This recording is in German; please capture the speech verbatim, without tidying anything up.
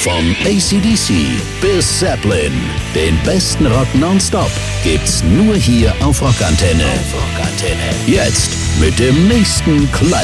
Vom A C D C bis Zeppelin. Den besten Rock nonstop gibt's nur hier auf Rockantenne. Auf Rockantenne. Jetzt mit dem nächsten Classic.